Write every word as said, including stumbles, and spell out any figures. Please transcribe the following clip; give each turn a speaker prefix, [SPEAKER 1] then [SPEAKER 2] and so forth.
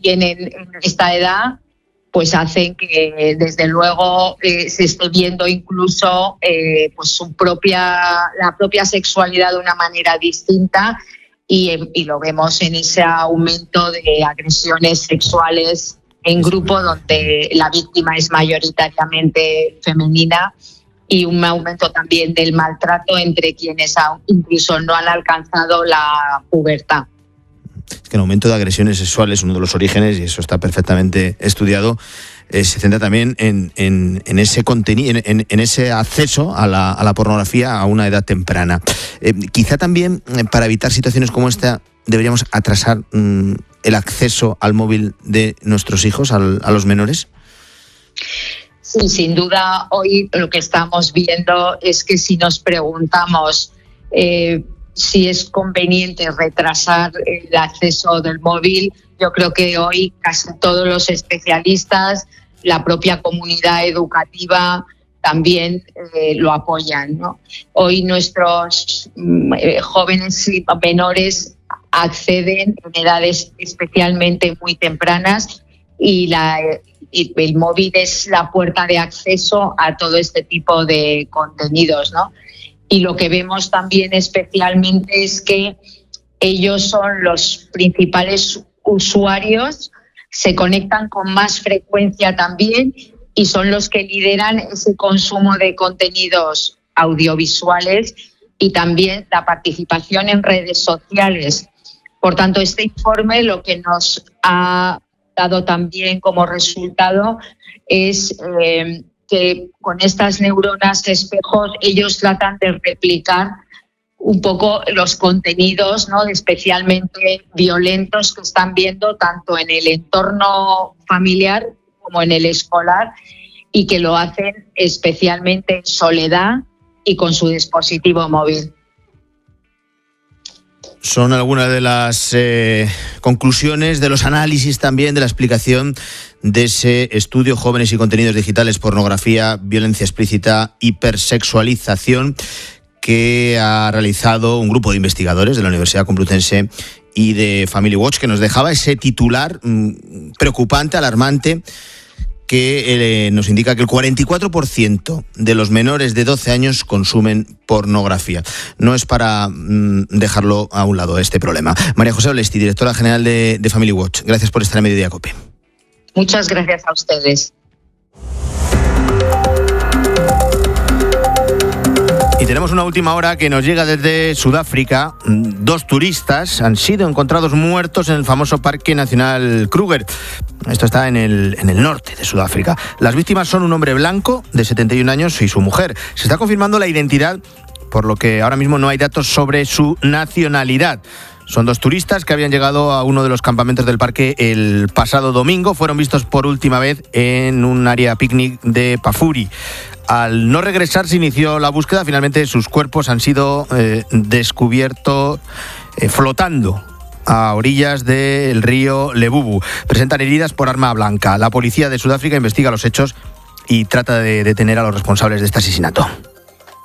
[SPEAKER 1] tienen en esta edad, pues hacen que desde luego eh, se esté viendo incluso eh, pues su propia la propia sexualidad de una manera distinta y, y lo vemos en ese aumento de agresiones sexuales en grupo donde la víctima es mayoritariamente femenina y un aumento también del maltrato entre quienes aún incluso no han alcanzado la pubertad.
[SPEAKER 2] Es que el aumento de agresiones sexuales, uno de los orígenes, y eso está perfectamente estudiado, eh, se centra también en, en, en ese contenido, en, en ese acceso a la, a la pornografía a una edad temprana. Eh, quizá también, eh, para evitar situaciones como esta, deberíamos atrasar mmm, el acceso al móvil de nuestros hijos, al, a los menores.
[SPEAKER 1] Sí, sin duda, hoy lo que estamos viendo es que si nos preguntamos Eh, si es conveniente retrasar el acceso del móvil, yo creo que hoy casi todos los especialistas, la propia comunidad educativa también eh, lo apoyan, ¿no? Hoy nuestros eh, jóvenes y menores acceden en edades especialmente muy tempranas y, la, y el móvil es la puerta de acceso a todo este tipo de contenidos, ¿no? Y lo que vemos también especialmente es que ellos son los principales usuarios, se conectan con más frecuencia también y son los que lideran ese consumo de contenidos audiovisuales y también la participación en redes sociales. Por tanto, este informe lo que nos ha dado también como resultado es Eh, que con estas neuronas espejos ellos tratan de replicar un poco los contenidos, ¿no?, especialmente violentos que están viendo tanto en el entorno familiar como en el escolar y que lo hacen especialmente en soledad y con su dispositivo móvil.
[SPEAKER 2] Son algunas de las eh, conclusiones, de los análisis también, de la explicación de ese estudio Jóvenes y Contenidos Digitales, Pornografía, Violencia Explícita, Hipersexualización, que ha realizado un grupo de investigadores de la Universidad Complutense y de Family Watch, que nos dejaba ese titular mmm, preocupante, alarmante, que eh, nos indica que el cuarenta y cuatro por ciento de los menores de doce años consumen pornografía. No es para mmm, dejarlo a un lado este problema. María José Olesti, directora general de, de Family Watch, gracias por estar en Mediodía Cope.
[SPEAKER 1] Muchas gracias a ustedes.
[SPEAKER 2] Y tenemos una última hora que nos llega desde Sudáfrica. Dos turistas han sido encontrados muertos en el famoso Parque Nacional Kruger. Esto está en el, en el norte de Sudáfrica. Las víctimas son un hombre blanco de setenta y un años y su mujer. Se está confirmando la identidad, por lo que ahora mismo no hay datos sobre su nacionalidad. Son dos turistas que habían llegado a uno de los campamentos del parque el pasado domingo. Fueron vistos por última vez en un área picnic de Pafuri. Al no regresar se inició la búsqueda. Finalmente sus cuerpos han sido eh, descubiertos eh, flotando a orillas del río Lebubu. Presentan heridas por arma blanca. La policía de Sudáfrica investiga los hechos y trata de detener a los responsables de este asesinato.